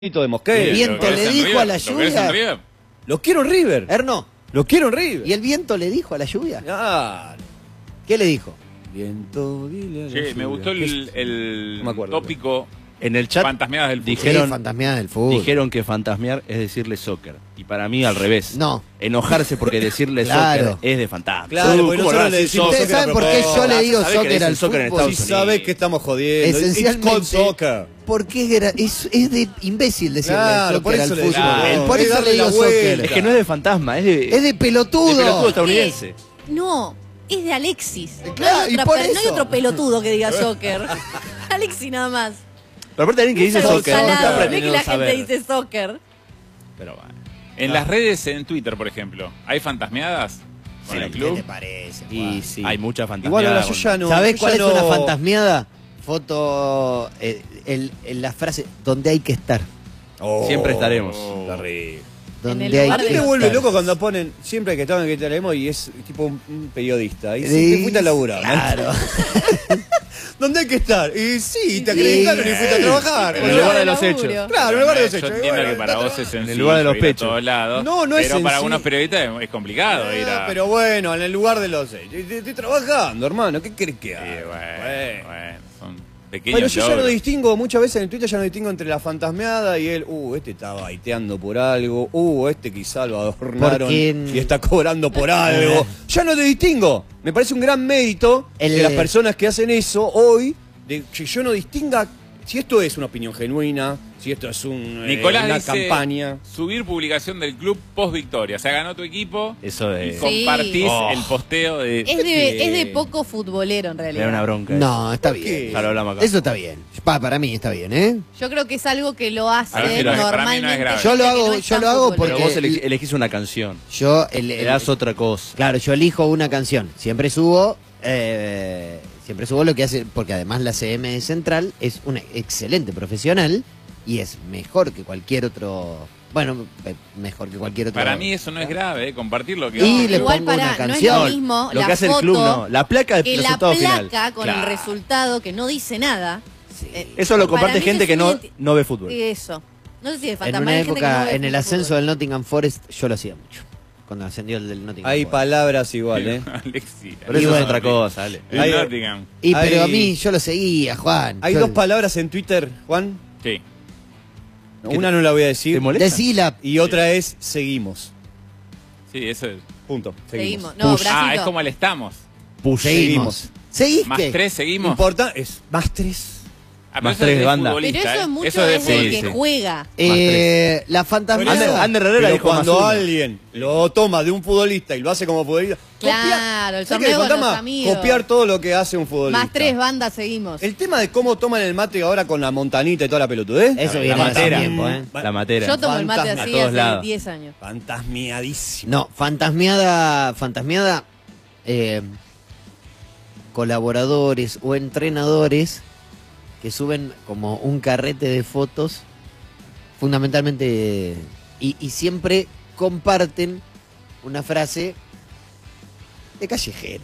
de Mosquera. El viento le dijo a la lluvia. Lo quiero en River. Erno. Lo quiero en River. ¿Y el viento le dijo a la lluvia? Ah, ¿Qué le dijo? viento, dile a la Sí, me lluvia. gustó el No me acuerdo, tópico En el chat fantasmeadas del fútbol. dijeron, Sí, fantasmeada del fútbol. dijeron que fantasmear es decirle soccer. Y para mí al revés. No. Enojarse porque decirle Claro. soccer es de fantasma. Claro, porque ¿Cómo nosotros vas a le decir decimos soccer? ¿Ustedes saben por qué yo le digo ¿Sabés qué soccer es el al soccer en fútbol? Estados Si Unidos? sabes que estamos jodiendo. Esencialmente, It's called soccer. Porque es de imbécil decirle Claro, por soccer al eso le fútbol. decimos, Por es eso darle le digo la soccer. vuelta. Es que no es de fantasma, es de, Es de pelotudo. pelotudo estadounidense. No, es de Alexis. Claro, no, hay y por no hay eso. otro pelotudo que diga soccer. Alexis nada más. Pero aparte alguien que dice Es algo soccer, no está salado, no es que aprendiendo la a saber. gente dice soccer. Pero bueno. En las redes, en Twitter, por ejemplo, ¿hay fantasmeadas con el ¿Qué club? te parece? Y Juan? sí. Hay mucha fantasía. Igual ahora yo ya no. ¿Sabés yo cuál es ya no- una fantasmeada? Foto, en la frase, donde hay que estar. Oh, Siempre estaremos. Terrible. Donde el hay lugar A que mí me de vuelve estar. loco cuando ponen siempre que estamos en que tenemos y es tipo un periodista. Y Sí, si te fuiste a laburar. Claro. ¿Dónde hay que estar? Y sí, te acreditaron y fuiste a trabajar. En el lugar de los hechos. Claro, en el lugar de los Yo hechos. entiendo Bueno, que para está vos es trabajando. sencillo En el lugar de los ir a pechos. todos lados. No, no es pero para sencillo. algunos periodistas es complicado ir a... Pero bueno, en el lugar de los hechos. Estoy trabajando, hermano. ¿Qué querés que Sí, haga? bueno, son pequeños Bueno, yo ya no logros. distingo, muchas veces en el Twitter ya no distingo entre la fantasmeada y el, este está baiteando por algo, este quizá lo adornaron Porque- y está cobrando por algo. Ya no te distingo. Me parece un gran mérito El- de las personas que hacen eso hoy, de que yo no distinga si esto es una opinión genuina, si esto es Nicolás una dice, campaña. subir publicación del club post victoria. O sea, ganó tu equipo Eso y es. Sí. compartís Oh. el posteo de... Es de poco futbolero en Me realidad. da una bronca. No, está ¿Por qué? bien. Ya lo hablamos acá. Eso está bien. Para mí está bien, ¿eh? Yo creo que es algo que lo hace A ver, pero para mí no es normalmente. grave. Yo lo gente que hago- no es yo tan lo hago futbolera. Pero porque- vos elegís una canción. Yo, Le das otra cosa. claro, yo elijo una canción. Siempre subo lo que hace, porque además la CM de Central es una excelente profesional y es mejor que cualquier otro. Bueno, mejor que cualquier otro. Para mí eso no es grave, compartir lo que... Y le Igual pongo una no es canción. lo mismo Lo la que hace el foto club no. La placa del que la resultado final. placa con el Claro. resultado que no dice nada. Sí. Eso lo Para comparte mí gente es que una no ve fútbol. Eso. No sé si es En fantasma. una hay gente que época, no ve en el fútbol. ascenso del Nottingham Forest, yo lo hacía mucho. Cuando ascendió el del Nottingham Hay Forest. palabras igual, ¿eh? Alexis. Pero Y eso bueno, es otra cosa, dale. El Hay- Nottingham. Y pero a hay- mí yo lo seguía, Juan. Hay Yo- dos palabras en Twitter, Juan. Sí. Una no la voy a decir. ¿Te molesta? Decila. Y otra es seguimos. Sí, eso es... Punto. Seguimos. Seguimos. No, Push. Brasito. es como el estamos. Push. Seguimos. ¿Seguís Más qué? 3, seguimos. Importa es más 3. Pero Más eso tres es de banda. Pero futbolista, eso es mucho Eso es de desde el fútbol. que juega. La fantasmeada. Ander Herrera Pero dijo más cuando uno. alguien lo toma de un futbolista y lo hace como futbolista. Claro, el ¿sabes qué? torneo con Fantasma, los amigos. copiar todo lo que hace un futbolista. Más 3 bandas seguimos. El tema de cómo toman el mate ahora con la montanita y toda la pelotudez. Eso La viene hace matera. tiempo, ¿eh? La matera. Yo tomo el mate fantasma, así a todos hace lados. 10 años. Fantasmeadísimo. No, fantasmeada, colaboradores o entrenadores que suben como un carrete de fotos, fundamentalmente, y siempre comparten una frase de callejero.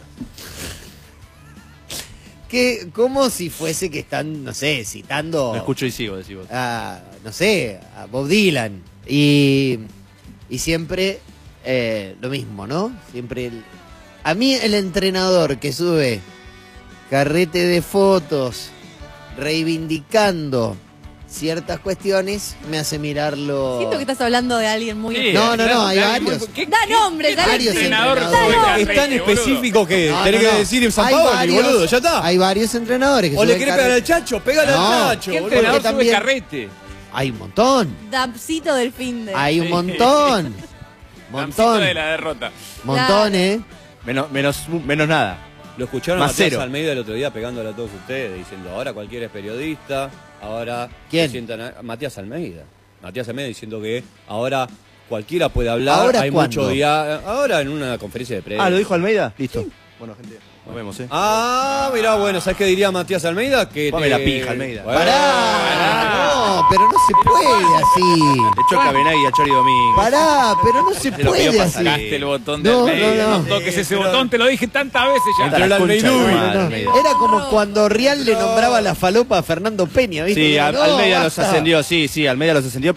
Que como si fuese que están, no sé, citando... Me escucho y sigo, decís vos. no sé, a Bob Dylan. Y siempre lo mismo, ¿no? Siempre a mí el entrenador que sube carrete de fotos reivindicando ciertas cuestiones me hace mirarlo. Siento que estás hablando de alguien muy... Sí, No, hay dale, varios. Da nombres, dale. Varios entrenador entrenadores. sube Es carrete, tan boludo? específico que No, tenés no, que no. decir en San Hay Paolo, varios- boludo, ya está. Hay varios entrenadores que O le suben querés pegar al chacho, pégale No. al chacho, ¿Qué boludo. entrenador sube también- carrete? Hay un montón. Dapsito del fin de... Hay un Sí. montón. Dancito Montón. de la derrota. Montón, Claro. Menos nada. Lo escucharon a Más Matías cero. Almeida el otro día pegándole a todos ustedes, diciendo, ahora cualquiera es periodista, ahora... ¿Quién? se sientan Matías Almeida. Matías Almeida diciendo que ahora cualquiera puede hablar, ¿Ahora hay cuándo? mucho día... Ahora en una conferencia de prensa. Ah, ¿lo dijo Almeida? Listo. Bueno, gente, nos vemos, Ah, mirá, bueno, ¿sabes qué diría Matías Almeida? Que Ponme la pija, Almeida. Bueno. Pará, no, pero no se puede así. Le choca a Benay y a Chori Domínguez. Pará, pero no se Se lo pidió puede pasar. así. Sacaste el botón de No, Almeida. no, No, no. toques ese botón, te lo dije tantas veces ya. Entra la concha de tu madre, Almeida. Era como cuando Rial le nombraba la falopa a Fernando Peña, ¿viste? Sí, No, Almeida los basta. ascendió, sí, Almeida los ascendió.